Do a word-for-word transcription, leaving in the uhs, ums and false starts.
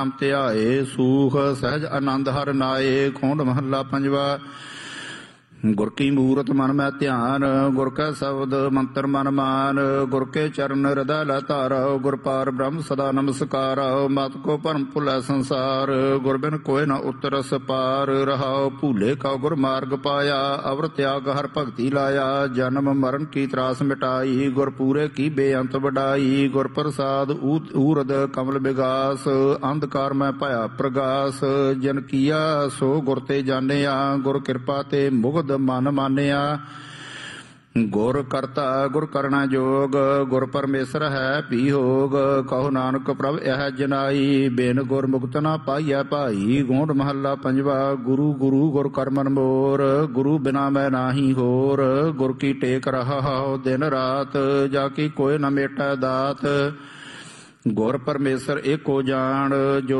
ਧਿਆਏ ਸੂਖ ਸਹਿਜ ਆਨੰਦ ਹਰਿ ਨਾਏ। ਖੋਂਡ ਮਹੱਲਾ ਪੰਜਵਾ। ਗੁਰ ਕੀ ਮੂਰਤ ਮਨ ਮੈਂ ਧਿਆਨ, ਗੁਰ ਕੈ ਸ਼ਬਦ ਮੰਤਰ ਮਨ ਮਾਨ। ਗੁਰ ਕੇ ਚਰਨ ਹਿਰਦੈ ਲੈ ਧਾਰੋ, ਗੁਰ ਪਾਰ ਬ੍ਰਹਮ ਸਦਾ ਨਮਸਕਾਰੋ। ਮਤ ਕੋ ਭਰਮ ਭੁਲੈ ਸੰਸਾਰ, ਗੁਰ ਬਿਨ ਕੋਇ ਨ ਉਤਰਸ ਪਾਰ। ਰਹਾਉ ਭੂਲੇ ਕਉ ਗੁਰ ਮਾਰਗ ਪਾਇਆ, ਅਵਰ ਤਿਆਗ ਹਰ ਭਗਤੀ ਲਾਇਆ। ਜਨਮ ਮਰਨ ਕੀ ਤਰਾਸ ਮਿਟਾਈ, ਗੁਰ ਪੂਰੇ ਕੀ ਬੇਅੰਤ ਵਡਾਈ। ਗੁਰ ਪ੍ਰਸਾਦ ਊਰਦ ਕਮਲ ਵਿਗਾਸ, ਅੰਧਕਾਰ ਮੈਂ ਭਇਆ ਪ੍ਰਗਾਸ। ਜਨ ਕੀਆ ਸੋ ਗੁਰ ਤੇ ਜਾਣਿਆ, ਗੁਰ ਕਿਰਪਾ ਤੇ ਮੁਗਧ ਮਨ ਮਾਨਿਆ। ਗੁਰ ਕਰਤਾ ਗੁਰ ਕਰਣਾ ਜੋਗ, ਗੁਰ ਪਰਮੇਸ਼ਰ ਹੈ ਭੀ ਹੋਗ। ਕਹੋ ਨਾਨਕ ਪ੍ਰਭ ਇਹ ਜਨਾਈ, ਬਿਨ ਗੁਰ ਮੁਕਤ ਨਾ ਪਾਈਐ ਭਾਈ। ਗੋਂਡ ਮਹੱਲਾ ਪੰਜਵਾ। ਗੁਰੂ ਗੁਰੂ ਗੁਰ ਕਰ ਮਨ ਮੋਰ, ਗੁਰੂ ਬਿਨਾ ਮੈਂ ਨਾਹੀ ਹੋਰ। ਗੁਰ ਕੀ ਟੇਕ ਰਹਾਉ ਦਿਨ ਰਾਤ, ਜਾ ਕੀ ਕੋਇ ਨ ਮੇਟੈ ਦਾਤ। ਗੁਰ ਪਰਮੇਸ਼ਰ ਏਕੋ ਜਾਣ, ਜੋ